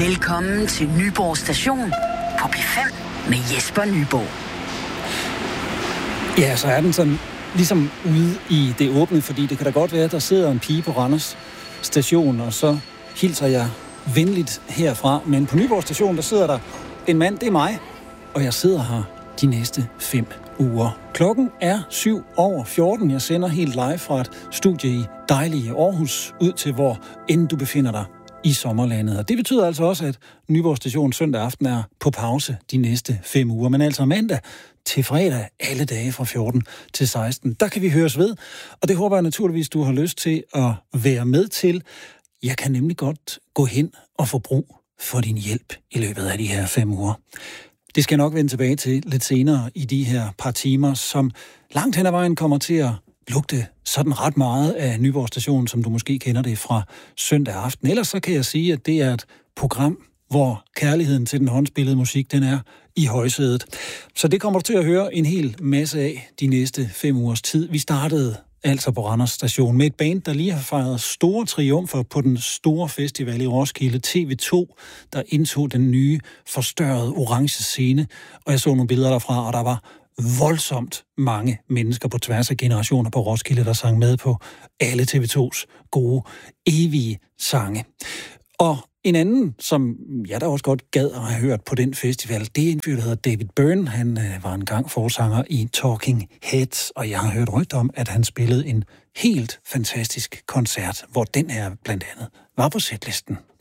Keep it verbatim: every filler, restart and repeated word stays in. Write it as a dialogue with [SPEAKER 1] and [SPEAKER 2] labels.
[SPEAKER 1] Velkommen til Nyborg Station på P fem med Jesper Nyborg.
[SPEAKER 2] Ja, så er den sådan ligesom ude i det åbne, fordi det kan da godt være, at der sidder en pige på Randers Station, og så hilser jeg venligt herfra. Men på Nyborg Station, der sidder der en mand, det er mig, og jeg sidder her de næste fem uger. Klokken er syv over fjorten. Jeg sender helt live fra et studie i dejlige Aarhus ud til, hvor end du befinder dig i sommerlandet. Og det betyder altså også, at Nyborg Station søndag aften er på pause de næste fem uger. Men altså mandag til fredag, alle dage fra fjorten til seksten. Der kan vi høres ved, og det håber jeg naturligvis, du har lyst til at være med til. Jeg kan nemlig godt gå hen og få brug for din hjælp i løbet af de her fem uger. Det skal jeg nok vende tilbage til lidt senere i de her par timer, som langt hen ad vejen kommer til at lugte sådan ret meget af Nyborg Station, som du måske kender det fra søndag aften. Ellers så kan jeg sige, at det er et program, hvor kærligheden til den håndspillede musik, den er i højsædet. Så det kommer du til at høre en hel masse af de næste fem ugers tid. Vi startede altså på Randers Station med et band, der lige har fejret store triumfer på den store festival i Roskilde, T V to, der indtog den nye forstørrede orange scene. Og jeg så nogle billeder derfra, og der var voldsomt mange mennesker på tværs af generationer på Roskilde, der sang med på alle T V tos gode, evige sange. Og en anden, som jeg da også godt gad at have hørt på den festival, det er en fyr, der hedder David Byrne. Han øh, var engang forsanger i Talking Heads, og jeg har hørt rygter om, at han spillede en helt fantastisk koncert, hvor den her blandt andet var på setlisten.